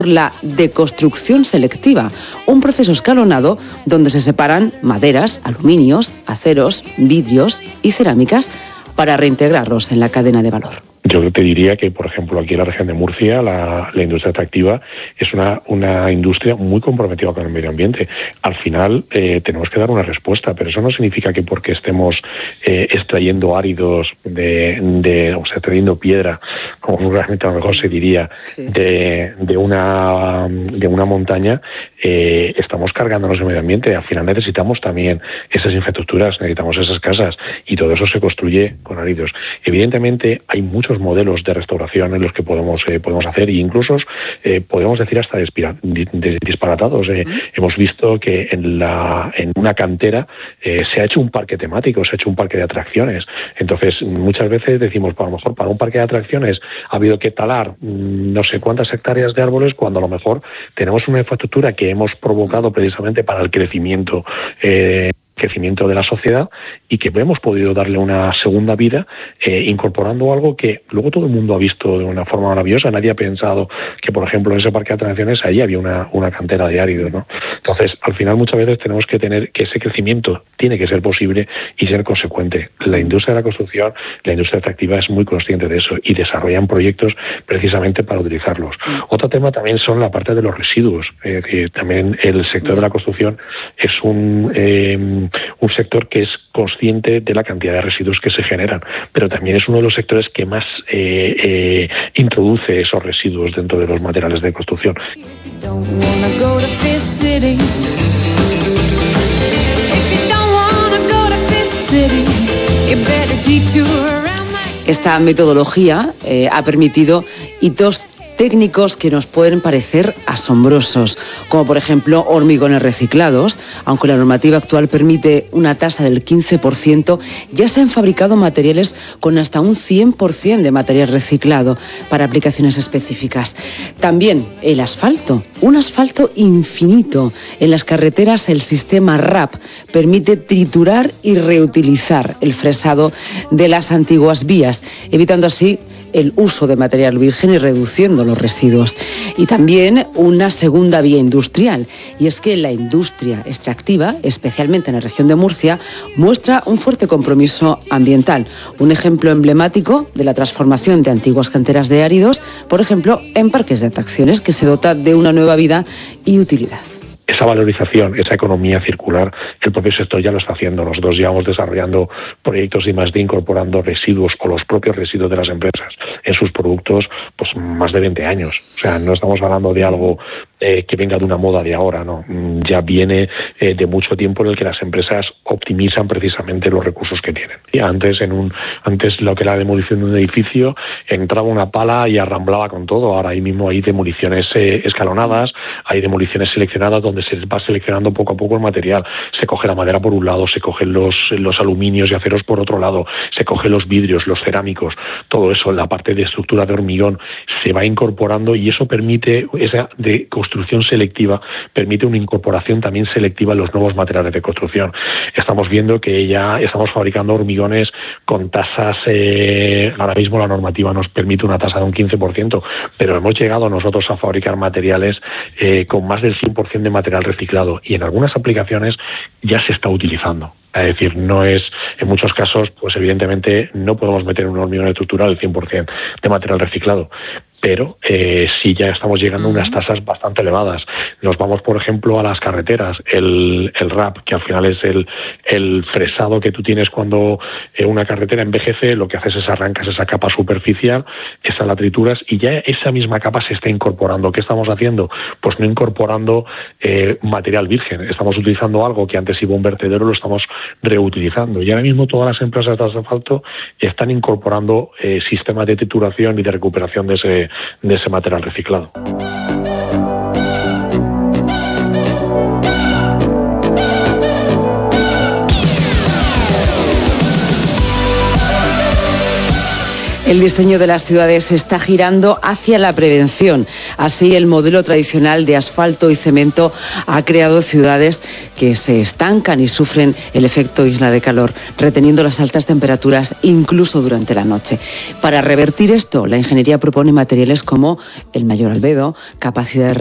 la deconstrucción selectiva, un proceso escalonado donde se separan maderas, aluminios, aceros, vidrios y cerámicas para reintegrarlos en la cadena de valor. Yo te diría que, por ejemplo, aquí en la región de Murcia, la industria extractiva es una industria muy comprometida con el medio ambiente. Al final tenemos que dar una respuesta, pero eso no significa que porque estemos extrayendo áridos o sea, extrayendo piedra, como realmente a lo mejor se diría, de una montaña, estamos cargándonos el medio ambiente. Al final necesitamos también esas infraestructuras, necesitamos esas casas, y todo eso se construye con áridos. Evidentemente hay muchos modelos de restauración en los que podemos hacer, e incluso podemos decir hasta disparatados. Hemos visto que en una cantera se ha hecho un parque temático, se ha hecho un parque de atracciones. Entonces, muchas veces decimos, a lo mejor para un parque de atracciones ha habido que talar no sé cuántas hectáreas de árboles, cuando a lo mejor tenemos una infraestructura que hemos provocado precisamente para el crecimiento de la sociedad, y que hemos podido darle una segunda vida incorporando algo que luego todo el mundo ha visto de una forma maravillosa. Nadie ha pensado que, por ejemplo, en ese parque de atracciones ahí había una cantera de áridos, ¿no? Entonces, al final muchas veces tenemos que tener que ese crecimiento tiene que ser posible y ser consecuente. La industria de la construcción, la industria extractiva es muy consciente de eso y desarrollan proyectos precisamente para utilizarlos. Otro tema también son la parte de los residuos. También el sector de la construcción es un sector que es consciente de la cantidad de residuos que se generan, pero también es uno de los sectores que más introduce esos residuos dentro de los materiales de construcción. Esta metodología ha permitido hitos técnicos que nos pueden parecer asombrosos, como por ejemplo hormigones reciclados. Aunque la normativa actual permite una tasa del 15%, ya se han fabricado materiales con hasta un 100% de material reciclado para aplicaciones específicas. También el asfalto, un asfalto infinito. En las carreteras el sistema RAP permite triturar y reutilizar el fresado de las antiguas vías, evitando así el uso de material virgen y reduciendo los residuos. Y también una segunda vía industrial, y es que la industria extractiva, especialmente en la región de Murcia, muestra un fuerte compromiso ambiental. Un ejemplo emblemático de la transformación de antiguas canteras de áridos, por ejemplo, en parques de atracciones, que se dota de una nueva vida y utilidad. Esa valorización, esa economía circular, el propio sector ya lo está haciendo. Nosotros llevamos desarrollando proyectos de I+D incorporando residuos o los propios residuos de las empresas en sus productos, pues más de 20 años. O sea, no estamos hablando de algo que venga de una moda de ahora, no. Ya viene de mucho tiempo en el que las empresas optimizan precisamente los recursos que tienen. Y antes lo que era la demolición de un edificio, entraba una pala y arramblaba con todo. Ahora mismo hay demoliciones escalonadas, hay demoliciones seleccionadas donde se va seleccionando poco a poco el material. Se coge la madera por un lado, se cogen los aluminios y aceros por otro lado, se cogen los vidrios, los cerámicos, todo eso, la parte de estructura de hormigón se va incorporando, y eso permite, esa de construcción selectiva, permite una incorporación también selectiva en los nuevos materiales de construcción. Estamos viendo que ya estamos fabricando hormigones con tasas, ahora mismo la normativa nos permite una tasa de un 15%, pero hemos llegado nosotros a fabricar materiales con más del 100% de material reciclado, y en algunas aplicaciones ya se está utilizando. Es decir, no es, en muchos casos, pues evidentemente no podemos meter en un hormigón estructural el 100% de material reciclado, pero sí ya estamos llegando a unas tasas bastante elevadas. Nos vamos, por ejemplo, a las carreteras, el RAP, que al final es el fresado que tú tienes cuando una carretera envejece. Lo que haces es arrancas esa capa superficial, esa la trituras, y ya esa misma capa se está incorporando. ¿Qué estamos haciendo? Pues no incorporando material virgen. Estamos utilizando algo que antes iba a un vertedero, lo estamos reutilizando. Y ahora mismo todas las empresas de asfalto están incorporando sistemas de trituración y de recuperación de ese material reciclado. El diseño de las ciudades se está girando hacia la prevención. Así, el modelo tradicional de asfalto y cemento ha creado ciudades que se estancan y sufren el efecto isla de calor, reteniendo las altas temperaturas incluso durante la noche. Para revertir esto, la ingeniería propone materiales como el mayor albedo, capacidad de